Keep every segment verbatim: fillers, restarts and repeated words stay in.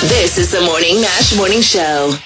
This is the Morning Mash Morning Show.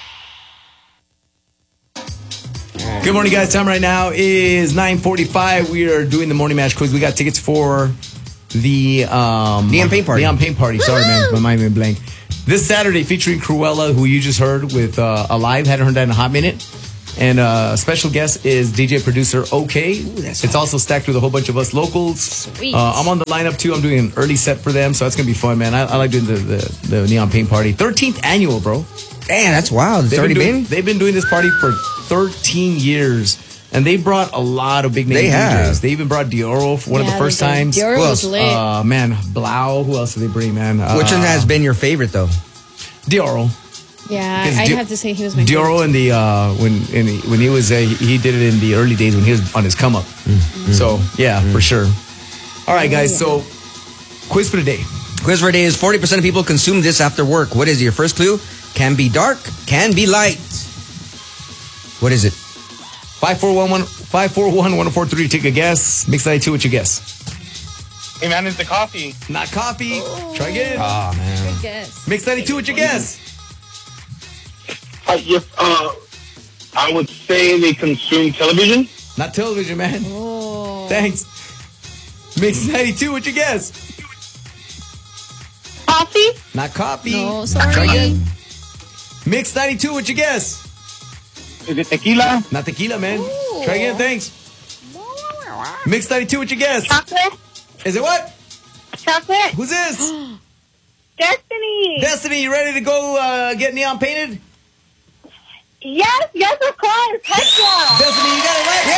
Good morning, guys. Time right now is nine forty-five. We are doing the Morning Mash quiz. We got tickets for the um, Neon Paint Party. Neon Paint Party. Sorry, man. My mind went blank. This Saturday, featuring Cruella, who you just heard with uh, Alive. Hadn't heard that in a hot minute. And uh, special guest is D J producer OK. Ooh, it's fun. Also stacked with a whole bunch of us locals. Sweet. Uh, I'm on the lineup too. I'm doing an early set for them, so that's gonna be fun, man. I, I like doing the, the, the Neon Paint Party. thirteenth annual, bro. Damn, that's wild. It's they've already been, doing, been? They've been doing this party for thirteen years, and they brought a lot of big name they D Js. have. They even brought Dioro for one yeah, of the first times. Dioro was lit. Uh, man, Blau. Who else did they bring, man? Uh, Which one has been your favorite, though? Dioro. Yeah, Because I'd Di- have to say he was my Dioro favorite. in the uh, when in the, when he was uh, he did it in the early days when he was on his come up. Mm-hmm. So yeah, mm-hmm. for sure. All right, guys. So quiz for today. Quiz for today is forty percent of people consume this after work. What is your first clue? Can be dark, can be light. What is it? Five four one one five four one one four three. Take a guess. Mix ninety-two. What's your guess? Hey man, it's the coffee. Not coffee. Oh. Try again. Oh man. Good guess. Mix ninety-two. What's your guess? Uh, yes, uh, I would say they consume television. Not television, man. Oh. Thanks. Mix ninety-two. What's your guess? Coffee? Not coffee. No, Try sorry. again. Mix ninety-two. What's your guess? Is it tequila? Not tequila, man. Ooh. Try again. Thanks. Mix ninety-two. What's your guess? Chocolate. Is it what? Chocolate. Who's this? Destiny. Destiny, you ready to go uh, get neon painted? Yes, yes, of course. Heck yeah. Destiny, you got it right.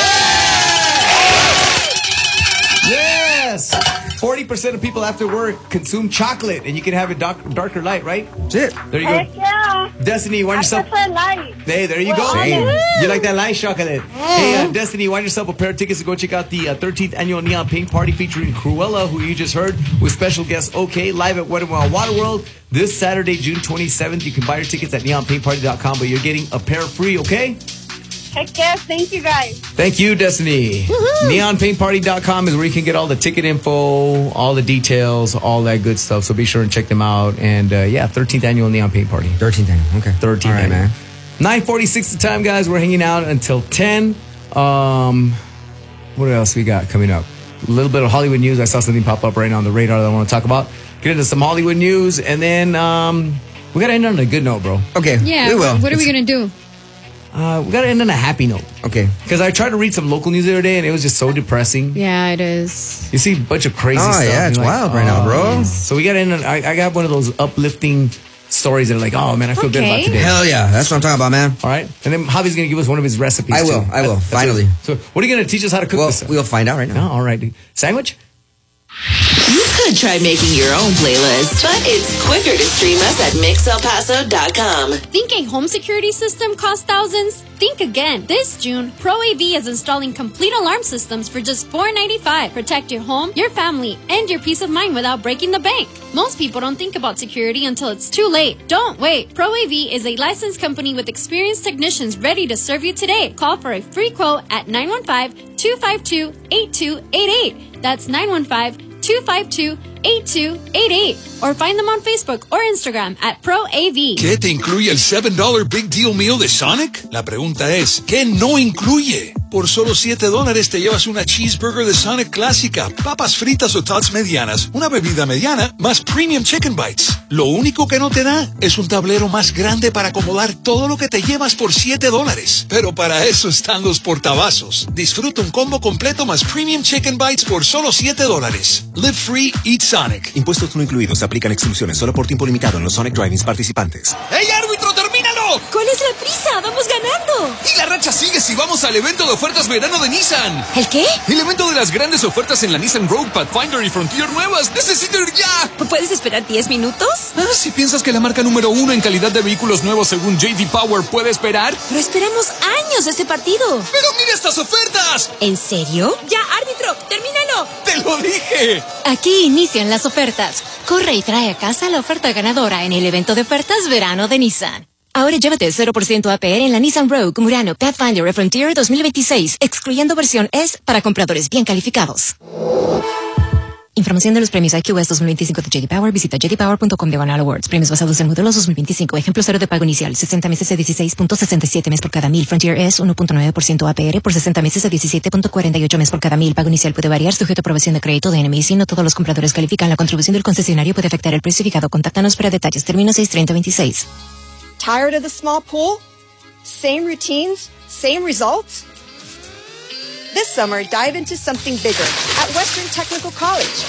Yeah! Yes. forty percent of people after work consume chocolate, and you can have it dark, dark or light, right? That's it. There you Heck go. yeah. Destiny, you want I yourself... prefer light. Hey, there you We're go. on Same. it. You like that light chocolate. Hey, uh, Destiny, you want yourself a pair of tickets to go check out the uh, thirteenth Annual Neon Paint Party featuring Cruella, who you just heard, with special guest OK, live at Wet n Wild Water World this Saturday, June twenty-seventh. You can buy your tickets at neon paint party dot com, but you're getting a pair free, okay? Heck yes. Thank you, guys. Thank you, Destiny. neon paint party dot com is where you can get all the ticket info, all the details, all that good stuff. So be sure and check them out. And uh, yeah, thirteenth Annual Neon Paint Party. thirteenth annual. Okay. thirteenth All right, annual. man. nine forty-six the time, guys. We're hanging out until ten. Um, what else we got coming up? A little bit of Hollywood news. I saw something pop up right now on the radar that I want to talk about. Get into some Hollywood news, and then um, we got to end on a good note, bro. Okay. Yeah, We will. what are we It's- going to do? Uh, we got to end on a happy note. Okay. Because I tried to read some local news the other day, and it was just so depressing. Yeah, it is. You see a bunch of crazy Oh, stuff. yeah, and it's you're wild right now, bro. man. So we got to end on, I, I got one of those uplifting stories that are like, oh, man, I feel good about Okay. today. Hell yeah. That's what I'm talking about, man. All right? And then Javi's going to give us one of his recipes, I will, too. I will, That's finally. what- so what are you going to teach us how to cook Well, this? we'll find out right now. Oh, all right. dude. Sandwich? You could try making your own playlist, but it's quicker to stream us at mix el paso dot com. Think a home security system costs thousands? Think again. This June, ProAV is installing complete alarm systems for just four ninety-five. Protect your home, your family, and your peace of mind without breaking the bank. Most people don't think about security until it's too late. Don't wait. ProAV is a licensed company with experienced technicians ready to serve you today. Call for a free quote at nine one five, two five two, eight two eight eight. That's nine one five, two five two, eight two eight eight. Or find them on Facebook or Instagram at ProAV. ¿Qué te incluye el seven dollar Big Deal Meal de Sonic? La pregunta es, ¿qué no incluye? Por solo siete dólares te llevas una cheeseburger de Sonic clásica, papas fritas o tots medianas, una bebida mediana, más premium chicken bites. Lo único que no te da es un tablero más grande para acomodar todo lo que te llevas por siete dólares. Pero para eso están los portavasos. Disfruta un combo completo más premium chicken bites por solo siete dólares. Live free, eat Sonic. Impuestos no incluidos. Aplican exclusiones solo por tiempo limitado en los Sonic Drive-ins participantes. ¡Ey, árbitro, termínalo! ¿Cuál es la prisa? ¡Vamos ganando! Y la racha sigue si vamos al evento de ofertas verano de Nissan. ¿El qué? El evento de las grandes ofertas en la Nissan Rogue, Pathfinder y Frontier nuevas. ¡Necesito ir ya! ¿Puedes esperar diez minutos? Ah, si piensas que la marca número uno en calidad de vehículos nuevos según J D Power puede esperar. Pero esperamos años de este partido. ¡Pero mira estas ofertas! ¿En serio? Ya, árbitro, termínalo. ¡Te lo dije! Aquí inician las ofertas. Corre y trae a casa la oferta ganadora en el evento de ofertas verano de Nissan. Ahora llévate cero por ciento A P R en la Nissan Rogue, Murano, Pathfinder y Frontier dos mil veintiséis, excluyendo versión S para compradores bien calificados. Información de los premios I Q S dos mil veinticinco de J D Power. Visita j d power punto com diagonal awards. Premios basados en modelos dos mil veinticinco. Ejemplo cero de pago inicial. sesenta meses a dieciséis punto sesenta y siete mes por cada mil. Frontier S uno punto nueve por ciento A P R por sesenta meses a diecisiete punto cuarenta y ocho mes por cada mil. Pago inicial puede variar sujeto a aprobación de crédito de N M I C. No todos los compradores califican. La contribución del concesionario puede afectar el precio fijado. Contáctanos para detalles. Término seis treinta veintiséis. Tired of the small pool? Same routines? Same results? This summer, dive into something bigger at Western Technical College.